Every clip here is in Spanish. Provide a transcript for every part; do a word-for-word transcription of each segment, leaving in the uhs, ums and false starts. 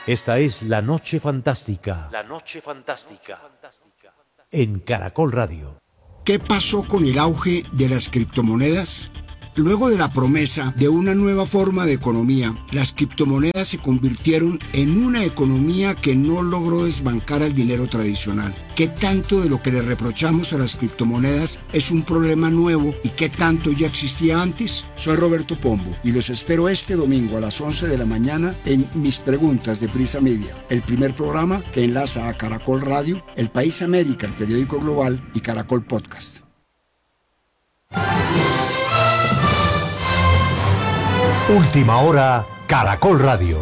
Esta es La Noche Fantástica. La Noche Fantástica. En Caracol Radio. ¿Qué pasó con el auge de las criptomonedas? Luego de la promesa de una nueva forma de economía, las criptomonedas se convirtieron en una economía que no logró desbancar al dinero tradicional. ¿Qué tanto de lo que le reprochamos a las criptomonedas es un problema nuevo y qué tanto ya existía antes? Soy Roberto Pombo y los espero este domingo a las once de la mañana en Mis Preguntas de Prisa Media, el primer programa que enlaza a Caracol Radio, El País América, el periódico global y Caracol Podcast. Última hora, Caracol Radio.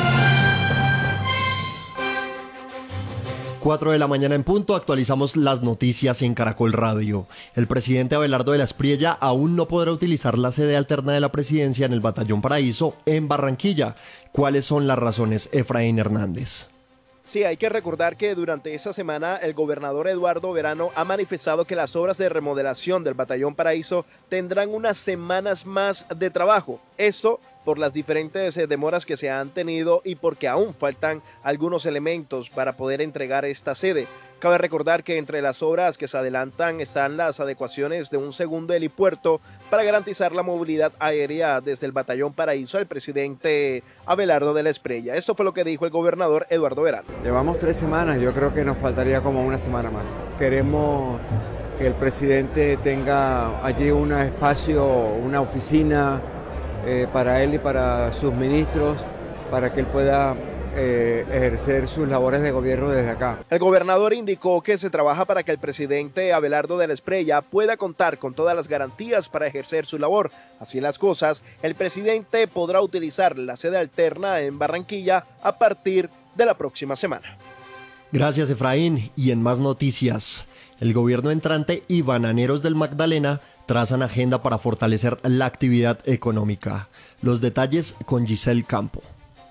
cuatro de la mañana en punto, actualizamos las noticias en Caracol Radio. El presidente Abelardo de la Espriella aún no podrá utilizar la sede alterna de la presidencia en el Batallón Paraíso en Barranquilla. ¿Cuáles son las razones, Efraín Hernández? Sí, hay que recordar que durante esa semana el gobernador Eduardo Verano ha manifestado que las obras de remodelación del Batallón Paraíso tendrán unas semanas más de trabajo. Esto por las diferentes demoras que se han tenido y porque aún faltan algunos elementos para poder entregar esta sede. Cabe recordar que entre las obras que se adelantan están las adecuaciones de un segundo helipuerto para garantizar la movilidad aérea desde el Batallón Paraíso al presidente Abelardo de la Espriella. Esto fue lo que dijo el gobernador Eduardo Verano. Llevamos tres semanas, yo creo que nos faltaría como una semana más. Queremos que el presidente tenga allí un espacio, una oficina eh, para él y para sus ministros, para que él pueda Eh, ejercer sus labores de gobierno desde acá. El gobernador indicó que se trabaja para que el presidente Abelardo de la Espriella pueda contar con todas las garantías para ejercer su labor. Así las cosas, el presidente podrá utilizar la sede alterna en Barranquilla a partir de la próxima semana. Gracias, Efraín. Y en más noticias, el gobierno entrante y bananeros del Magdalena trazan agenda para fortalecer la actividad económica. Los detalles con Giselle Campo.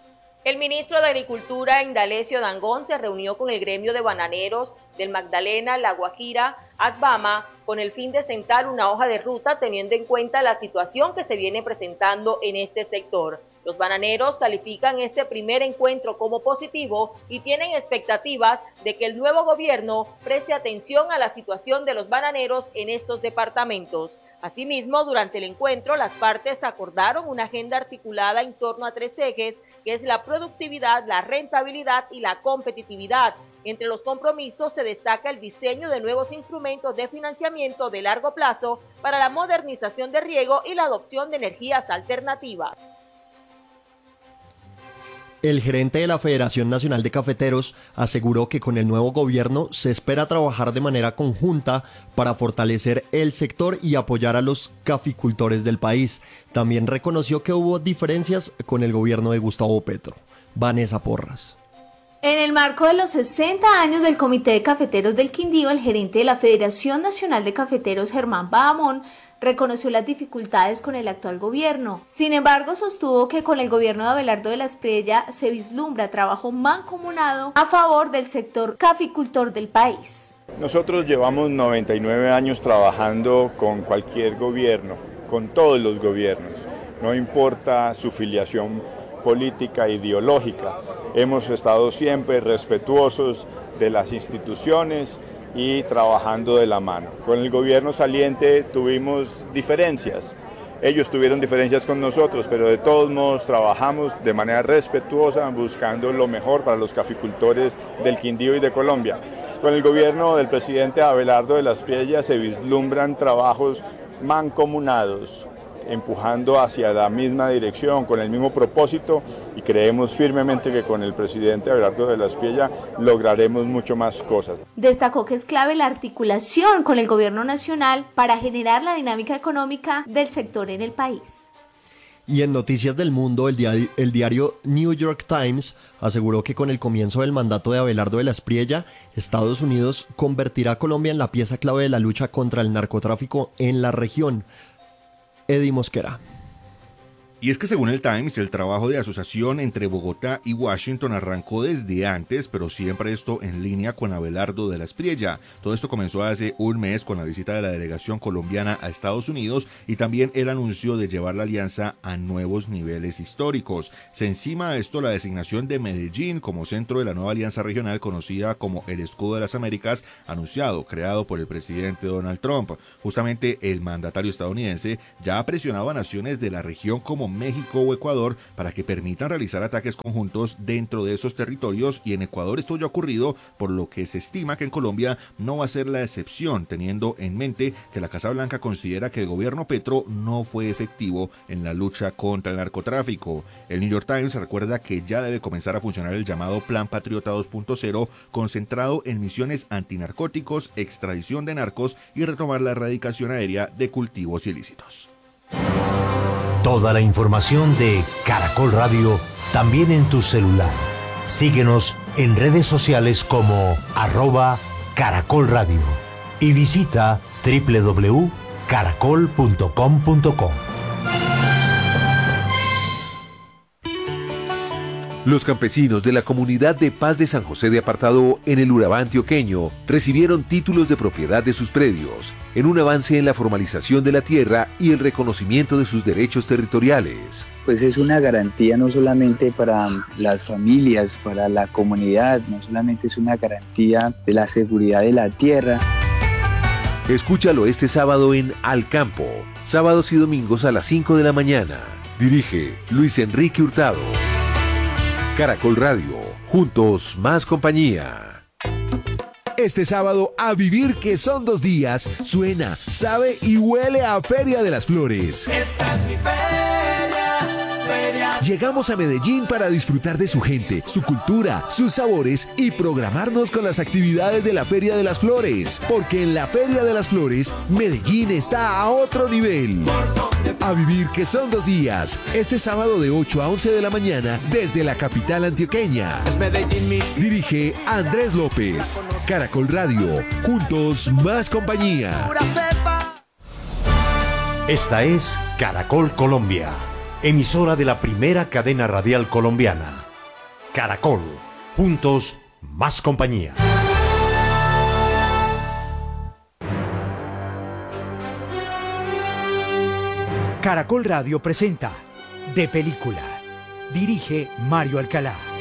El ministro de Agricultura, Indalecio Dangond, se reunió con el gremio de bananeros del Magdalena, La Guajira, Asbama, con el fin de sentar una hoja de ruta teniendo en cuenta la situación que se viene presentando en este sector. Los bananeros califican este primer encuentro como positivo y tienen expectativas de que el nuevo gobierno preste atención a la situación de los bananeros en estos departamentos. Asimismo, durante el encuentro, las partes acordaron una agenda articulada en torno a tres ejes, que es la productividad, la rentabilidad y la competitividad. Entre los compromisos se destaca el diseño de nuevos instrumentos de financiamiento de largo plazo para la modernización de riego y la adopción de energías alternativas. El gerente de la Federación Nacional de Cafeteros aseguró que con el nuevo gobierno se espera trabajar de manera conjunta para fortalecer el sector y apoyar a los caficultores del país. También reconoció que hubo diferencias con el gobierno de Gustavo Petro. Vanessa Porras. En el marco de los sesenta años del Comité de Cafeteros del Quindío, el gerente de la Federación Nacional de Cafeteros, Germán Bahamón, reconoció las dificultades con el actual gobierno. Sin embargo, sostuvo que con el gobierno de Abelardo de la Espriella se vislumbra trabajo mancomunado a favor del sector caficultor del país. Nosotros llevamos noventa y nueve años trabajando con cualquier gobierno, con todos los gobiernos, no importa su filiación política, ideológica. Hemos estado siempre respetuosos de las instituciones y trabajando de la mano. Con el gobierno saliente tuvimos diferencias, ellos tuvieron diferencias con nosotros, pero de todos modos trabajamos de manera respetuosa buscando lo mejor para los caficultores del Quindío y de Colombia. Con el gobierno del presidente Abelardo de la Espriella se vislumbran trabajos mancomunados, empujando hacia la misma dirección, con el mismo propósito, y creemos firmemente que con el presidente Abelardo de la Espriella lograremos mucho más cosas. Destacó que es clave la articulación con el gobierno nacional para generar la dinámica económica del sector en el país. Y en Noticias del Mundo, el diario, el diario New York Times aseguró que con el comienzo del mandato de Abelardo de la Espriella, Estados Unidos convertirá a Colombia en la pieza clave de la lucha contra el narcotráfico en la región. Eddie Mosquera. Y es que según el Times, el trabajo de asociación entre Bogotá y Washington arrancó desde antes, pero siempre esto en línea con Abelardo de la Espriella. Todo esto comenzó hace un mes con la visita de la delegación colombiana a Estados Unidos y también el anuncio de llevar la alianza a nuevos niveles históricos. Se encima a esto la designación de Medellín como centro de la nueva alianza regional conocida como el Escudo de las Américas, anunciado, creado por el presidente Donald Trump. Justamente el mandatario estadounidense ya ha presionado a naciones de la región como México o Ecuador para que permitan realizar ataques conjuntos dentro de esos territorios, y en Ecuador esto ya ha ocurrido, por lo que se estima que en Colombia no va a ser la excepción, teniendo en mente que la Casa Blanca considera que el gobierno Petro no fue efectivo en la lucha contra el narcotráfico. El New York Times recuerda que ya debe comenzar a funcionar el llamado Plan Patriota dos punto cero, concentrado en misiones antinarcóticos, extradición de narcos y retomar la erradicación aérea de cultivos ilícitos. Toda la información de Caracol Radio también en tu celular. Síguenos en redes sociales como arroba Caracol Radio y visita doble u doble u doble u punto caracol punto com punto co. Los campesinos de la comunidad de Paz de San José de Apartado en el Urabá antioqueño recibieron títulos de propiedad de sus predios, en un avance en la formalización de la tierra y el reconocimiento de sus derechos territoriales. Pues es una garantía no solamente para las familias, para la comunidad, no solamente es una garantía de la seguridad de la tierra. Escúchalo este sábado en Al Campo, sábados y domingos a las cinco de la mañana. Dirige Luis Enrique Hurtado. Caracol Radio, juntos más compañía. Este sábado, a vivir que son dos días, suena, sabe y huele a Feria de las Flores. Esta es mi feria, feria. Llegamos a Medellín para disfrutar de su gente, su cultura, sus sabores y programarnos con las actividades de la Feria de las Flores. Porque en la Feria de las Flores, Medellín está a otro nivel. A vivir que son dos días, este sábado de ocho a once de la mañana desde la capital antioqueña. Dirige Andrés López. Caracol Radio, juntos más compañía. Esta es Caracol Colombia, emisora de la primera cadena radial colombiana. Caracol, juntos más compañía. Caracol Radio presenta De Película. Dirige Mario Alcalá.